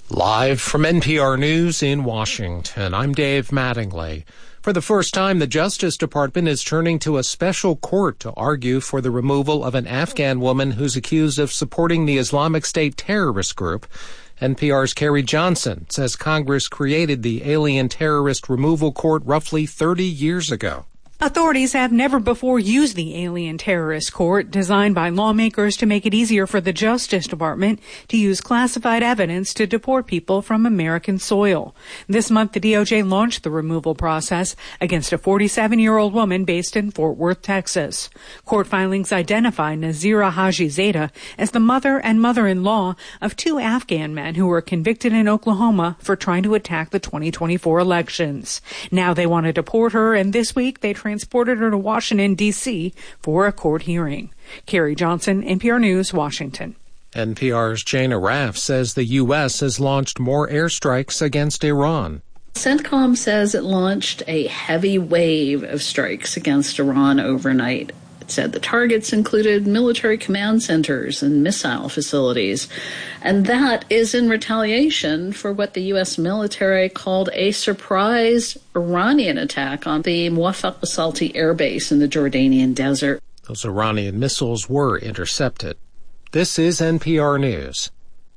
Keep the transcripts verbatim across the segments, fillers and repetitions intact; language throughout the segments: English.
Live from N P R News in Washington, I'm Dave Mattingly. For the first time, the Justice Department is turning to a special court to argue for the removal of an Afghan woman who's accused of supporting the Islamic State terrorist group. N P R's Carrie Johnson says Congress created the Alien Terrorist Removal Court roughly thirty years ago. Authorities have never before used the Alien Terrorist Court, designed by lawmakers to make it easier for the Justice Department to use classified evidence to deport people from American soil. This month, the D O J launched the removal process against a forty-seven-year-old woman based in Fort Worth, Texas. Court filings identify Nazira Haji Zeta as the mother and mother-in-law of two Afghan men who were convicted in Oklahoma for trying to attack the twenty twenty-four elections. Now they want to deport her, and this week they transported her to Washington, D C for a court hearing. Carrie Johnson, N P R News, Washington. N P R's Jana Raff says the U S has launched more airstrikes against Iran. CENTCOM says it launched a heavy wave of strikes against Iran overnight. It said the targets included military command centers and missile facilities. And that is in retaliation for what the U S military called a surprise Iranian attack on the Muwaffaq Salti air base in the Jordanian desert. Those Iranian missiles were intercepted. This is N P R News.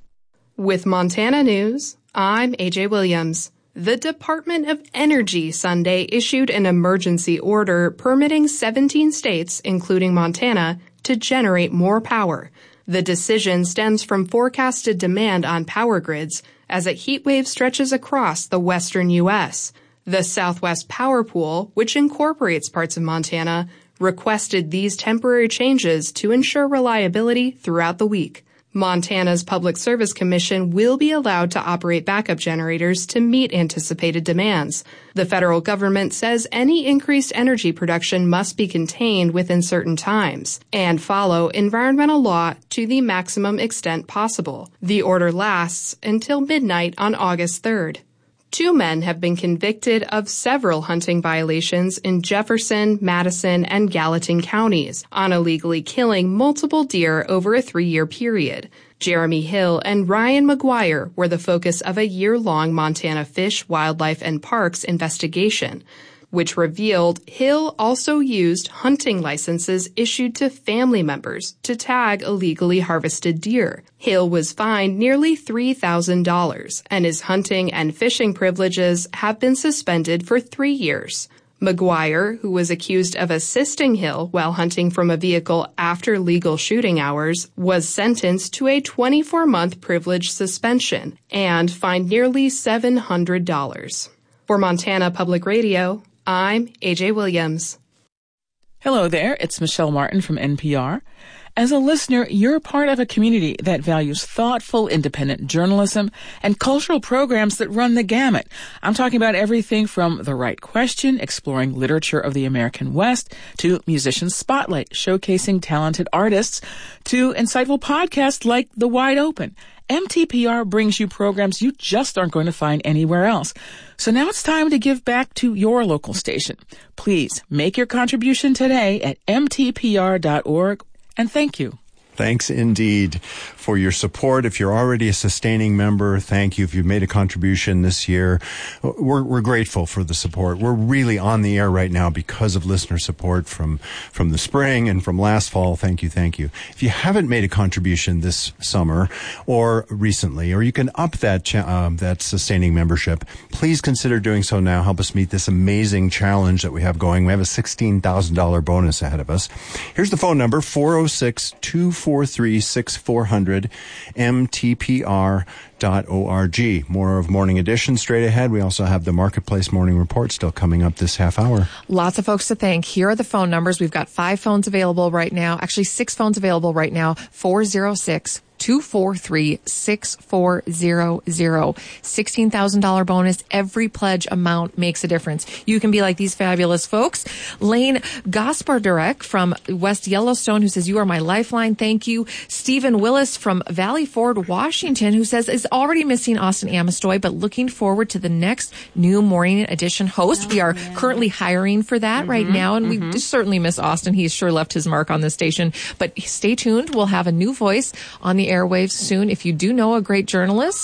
With Montana News, I'm A J Williams. The Department of Energy Sunday issued an emergency order permitting seventeen states, including Montana, to generate more power. The decision stems from forecasted demand on power grids as a heat wave stretches across the western U S. The Southwest Power Pool, which incorporates parts of Montana, requested these temporary changes to ensure reliability throughout the week. Montana's Public Service Commission will be allowed to operate backup generators to meet anticipated demands. The federal government says any increased energy production must be contained within certain times and follow environmental law to the maximum extent possible. The order lasts until midnight on August third. Two men have been convicted of several hunting violations in Jefferson, Madison, and Gallatin counties on illegally killing multiple deer over a three-year period. Jeremy Hill and Ryan McGuire were the focus of a year-long Montana Fish, Wildlife, and Parks investigation, which revealed Hill also used hunting licenses issued to family members to tag illegally harvested deer. Hill was fined nearly three thousand dollars, and his hunting and fishing privileges have been suspended for three years. McGuire, who was accused of assisting Hill while hunting from a vehicle after legal shooting hours, was sentenced to a twenty-four month privilege suspension and fined nearly seven hundred dollars. For Montana Public Radio, I'm A J Williams. Hello there, it's Michelle Martin from N P R. As a listener, you're part of a community that values thoughtful, independent journalism and cultural programs that run the gamut. I'm talking about everything from The Right Question, exploring literature of the American West, to Musician Spotlight, showcasing talented artists, to insightful podcasts like The Wide Open. M T P R brings you programs you just aren't going to find anywhere else. So now it's time to give back to your local station. Please make your contribution today at M T P R dot org, and thank you. Thanks indeed for your support. If you're already a sustaining member, thank you. If you've made a contribution this year, we're, we're grateful for the support. We're really on the air right now because of listener support from, from the spring and from last fall. Thank you, thank you. If you haven't made a contribution this summer or recently, or you can up that cha- uh, that sustaining membership, please consider doing so now. Help us meet this amazing challenge that we have going. We have a sixteen thousand dollars bonus ahead of us. Here's the phone number, four oh six, two four three, six four zero zero, M T P R dot org. More of Morning Edition straight ahead. We also have the Marketplace Morning Report still coming up this half hour. Lots of folks to thank. Here are the phone numbers. We've got five phones available right now. Actually, six phones available right now. four oh six, two four three, six four zero zero. sixteen thousand dollars bonus. Every pledge amount makes a difference. You can be like these fabulous folks. Lane Gasparderek from West Yellowstone, who says, you are my lifeline. Thank you. Stephen Willis from Valley Ford, Washington, who says, is already missing Austin Amistoy, but looking forward to the next new Morning Edition host. Oh, we are yeah. currently hiring for that mm-hmm, right now, and mm-hmm. we certainly miss Austin. He's sure left his mark on the station. But stay tuned. We'll have a new voice on the airwaves soon. If you do know a great journalist,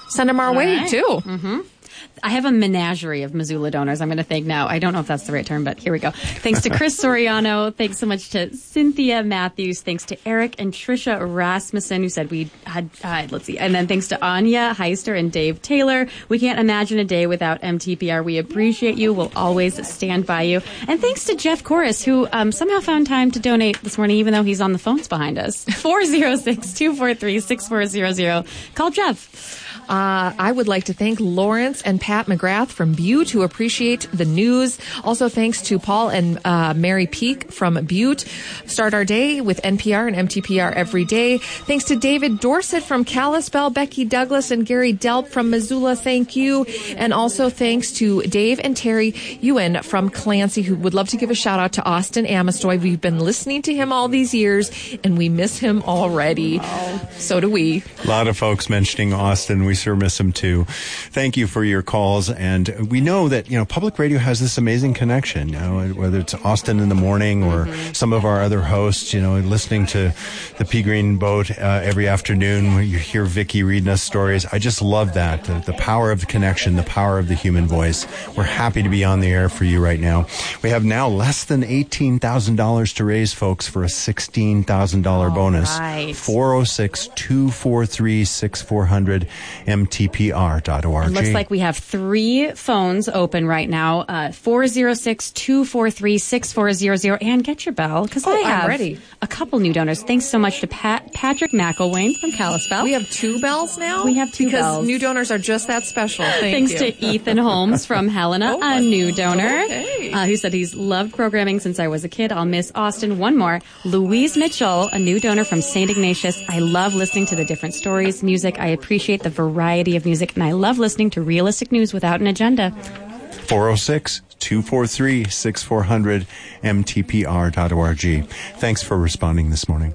Send them our All way, right. too. Mm-hmm. I have a menagerie of Missoula donors. I'm going to thank now. I don't know if that's the right term, but here we go. Thanks to Chris Soriano. Thanks so much to Cynthia Matthews. Thanks to Eric and Trisha Rasmussen, who said we had, uh, let's see. And then thanks to Anya Heister and Dave Taylor. We can't imagine a day without M T P R. We appreciate you. We'll always stand by you. And thanks to Jeff Corris, who um, somehow found time to donate this morning, even though he's on the phones behind us. four oh six, two four three, six four zero zero. Call Jeff. Uh, I would like to thank Lawrence and Pat McGrath from Butte, who appreciate the news. Also, thanks to Paul and uh, Mary Peak from Butte. Start our day with N P R and M T P R every day. Thanks to David Dorset from Kalispell, Becky Douglas and Gary Delp from Missoula. Thank you. And also thanks to Dave and Terry Ewan from Clancy, who would love to give a shout out to Austin Amistoy. We've been listening to him all these years, and we miss him already. Oh. So do we. A lot of folks mentioning Austin. We sure miss him too. Thank you for your calls. And we know that, you know, public radio has this amazing connection, you know, whether it's Austin in the morning or mm-hmm. some of our other hosts, you know, listening to the Pea Green Boat uh, every afternoon when you hear Vicky reading us stories. I just love that. The, the power of the connection, the power of the human voice. We're happy to be on the air for you right now. We have now less than eighteen thousand dollars to raise, folks, for a sixteen thousand dollars bonus. Right. four oh six, two four three, six four zero zero, M T P R dot org. It looks like we have three phones open right now. Uh, four oh six, two four three, six four zero zero. And get your bell, because oh, I have I'm ready. a couple new donors. Thanks so much to Pat, Patrick McElwain from Kalispell. We have two bells now? We have two because bells. Because new donors are just that special. Thank Thanks you. to Ethan Holmes from Helena, oh, a new donor, okay. uh, who said he's loved programming since I was a kid. I'll miss Austin. One more. Louise Mitchell, a new donor from Saint Ignatius. I love listening to the different stories, music. I appreciate the variety of music, and I love listening to realistic news without an agenda. four oh six, two four three, six four zero zero, M T P R dot org. Thanks for responding this morning.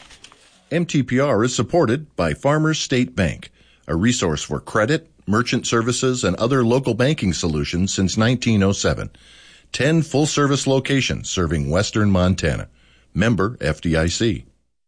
M T P R is supported by Farmers State Bank, a resource for credit, merchant services, and other local banking solutions since nineteen oh seven. Ten full-service locations serving western Montana. Member F D I C.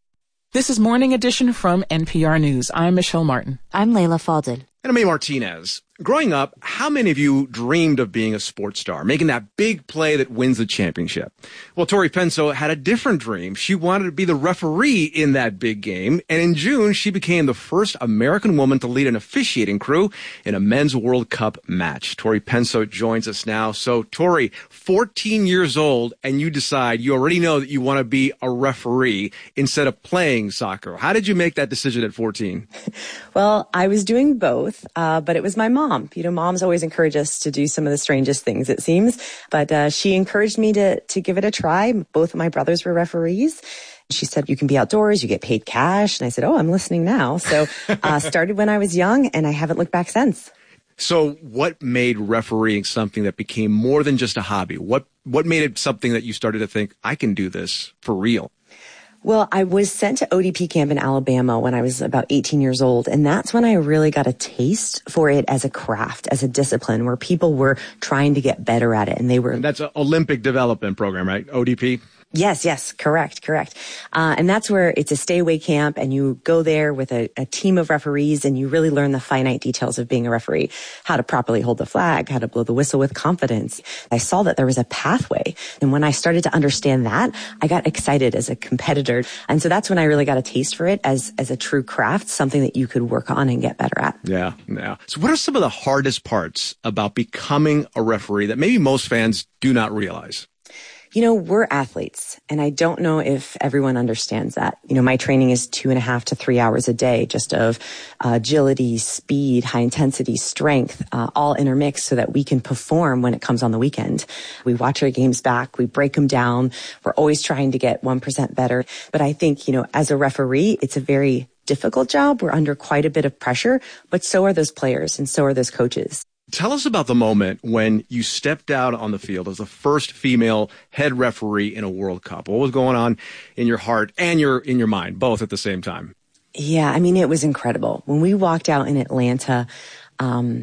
This is Morning Edition from N P R News. I'm Michelle Martin. I'm Layla Faldin. And I'm A. Martinez. Growing up, how many of you dreamed of being a sports star, making that big play that wins the championship? Well, Tori Penso had a different dream. She wanted to be the referee in that big game. And in June, she became the first American woman to lead an officiating crew in a men's World Cup match. Tori Penso joins us now. So, Tori, fourteen years old, and you decide, you already know that you want to be a referee instead of playing soccer. How did you make that decision at fourteen? Well, I was doing both, uh, but it was my mom. You know, moms always encourage us to do some of the strangest things, it seems. But uh, she encouraged me to to give it a try. Both of my brothers were referees. She said, you can be outdoors, you get paid cash. And I said, oh, I'm listening now. So uh started when I was young, and I haven't looked back since. So what made refereeing something that became more than just a hobby? What what made it something that you started to think, I can do this for real? Well, I was sent to O D P camp in Alabama when I was about eighteen years old. And that's when I really got a taste for it as a craft, as a discipline where people were trying to get better at it. And they were. And that's an Olympic development program, right? O D P? Yes, yes, correct, correct. Uh, and that's where it's a stay away camp, and you go there with a, a team of referees, and you really learn the finite details of being a referee, how to properly hold the flag, how to blow the whistle with confidence. I saw that there was a pathway. And when I started to understand that, I got excited as a competitor. And so that's when I really got a taste for it as, as a true craft, something that you could work on and get better at. Yeah, yeah. So what are some of the hardest parts about becoming a referee that maybe most fans do not realize? You know, we're athletes, and I don't know if everyone understands that. You know, my training is two and a half to three hours a day, just of uh, agility, speed, high intensity, strength, uh, all intermixed so that we can perform when it comes on the weekend. We watch our games back, we break them down. We're always trying to get one percent better. But I think, you know, as a referee, it's a very difficult job. We're under quite a bit of pressure, but so are those players and so are those coaches. Tell us about the moment when you stepped out on the field as the first female head referee in a World Cup. What was going on in your heart and your in your mind, both at the same time? Yeah, I mean, it was incredible. When we walked out in Atlanta, um,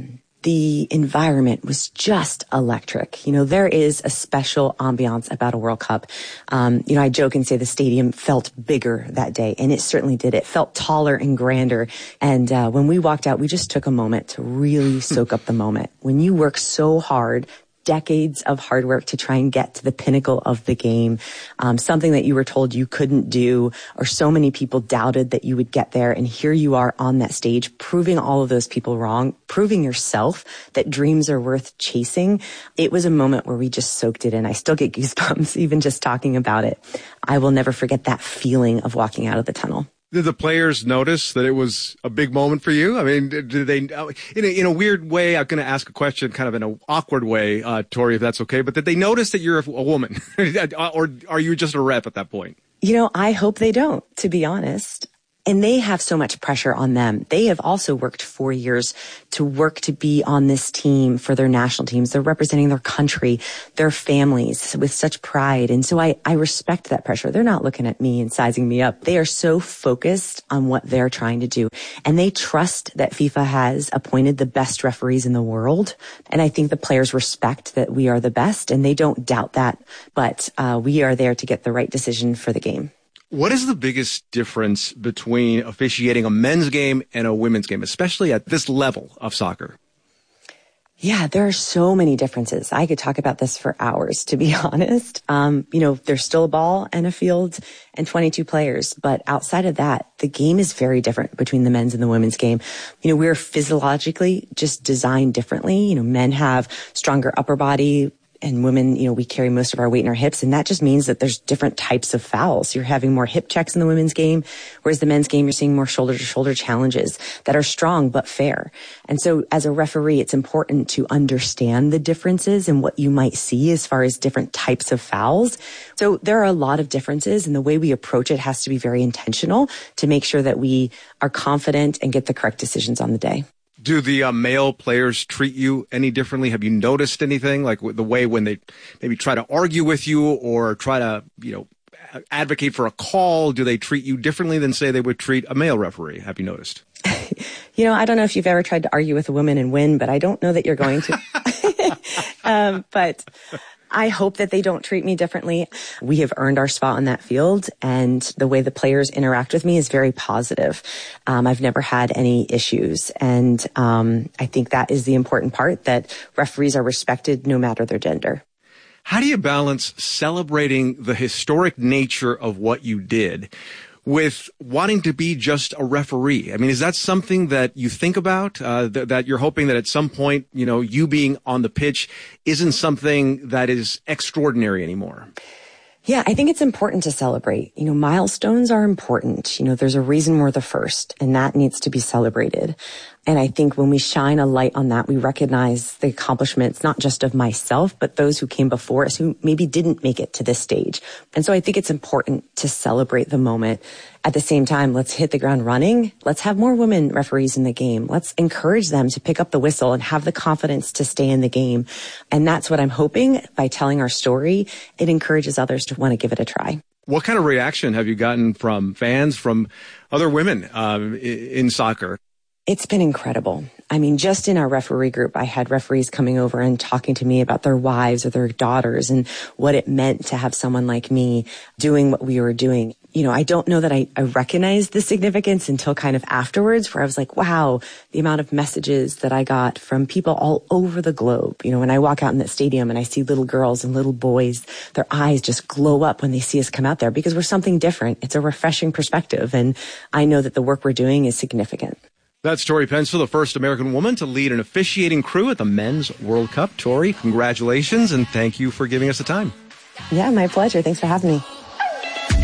the environment was just electric. You know, there is a special ambiance about a World Cup. Um, you know, I joke and say the stadium felt bigger that day, and it certainly did. It felt taller and grander. And uh, when we walked out, we just took a moment to really soak up the moment. When you work so hard, decades of hard work to try and get to the pinnacle of the game, um, something that you were told you couldn't do, or so many people doubted that you would get there. And here you are on that stage, proving all of those people wrong, proving yourself that dreams are worth chasing. It was a moment where we just soaked it in. I still get goosebumps even just talking about it. I will never forget that feeling of walking out of the tunnel. Did the players notice that it was a big moment for you? I mean, did they, in a, in a weird way, I'm going to ask a question kind of in an awkward way, uh, Tori, if that's okay, but did they notice that you're a, a woman? Or are you just a rep at that point? You know, I hope they don't, to be honest. And they have so much pressure on them. They have also worked four years to work to be on this team for their national teams. They're representing their country, their families with such pride. And so I, I respect that pressure. They're not looking at me and sizing me up. They are so focused on what they're trying to do. And they trust that FIFA has appointed the best referees in the world. And I think the players respect that we are the best, and they don't doubt that. But uh, we are there to get the right decision for the game. What is the biggest difference between officiating a men's game and a women's game, especially at this level of soccer? Yeah, there are so many differences. I could talk about this for hours, to be honest. Um, you know, there's still a ball and a field and twenty-two players. But outside of that, the game is very different between the men's and the women's game. You know, we're physiologically just designed differently. You know, men have stronger upper body, and women, you know, we carry most of our weight in our hips, and that just means that there's different types of fouls. You're having more hip checks in the women's game, whereas the men's game, you're seeing more shoulder-to-shoulder challenges that are strong but fair. And so as a referee, it's important to understand the differences and what you might see as far as different types of fouls. So there are a lot of differences, and the way we approach it has to be very intentional to make sure that we are confident and get the correct decisions on the day. Do the uh, male players treat you any differently? Have you noticed anything, like the way when they maybe try to argue with you or try to, you know, advocate for a call? Do they treat you differently than, say, they would treat a male referee? Have you noticed? You know, I don't know if you've ever tried to argue with a woman and win, but I don't know that you're going to. um, but I hope that they don't treat me differently. We have earned our spot on that field, and the way the players interact with me is very positive. Um, I've never had any issues, and um, I think that is the important part, that referees are respected no matter their gender. How do you balance celebrating the historic nature of what you did with wanting to be just a referee? I mean, is that something that you think about, uh, th- that you're hoping that at some point, you know, you being on the pitch isn't something that is extraordinary anymore? Yeah, I think it's important to celebrate. You know, milestones are important. You know, there's a reason we're the first, and that needs to be celebrated. And I think when we shine a light on that, we recognize the accomplishments, not just of myself, but those who came before us who maybe didn't make it to this stage. And so I think it's important to celebrate the moment. At the same time, let's hit the ground running. Let's have more women referees in the game. Let's encourage them to pick up the whistle and have the confidence to stay in the game. And that's what I'm hoping by telling our story. It encourages others to want to give it a try. What kind of reaction have you gotten from fans, from other women um, in soccer? It's been incredible. I mean, just in our referee group, I had referees coming over and talking to me about their wives or their daughters and what it meant to have someone like me doing what we were doing. You know, I don't know that I, I recognized the significance until kind of afterwards, where I was like, wow, the amount of messages that I got from people all over the globe. You know, when I walk out in that stadium and I see little girls and little boys, their eyes just glow up when they see us come out there because we're something different. It's a refreshing perspective. And I know that the work we're doing is significant. That's Tori Pensel, the first American woman to lead an officiating crew at the Men's World Cup. Tori, congratulations, and thank you for giving us the time. Yeah, my pleasure. Thanks for having me.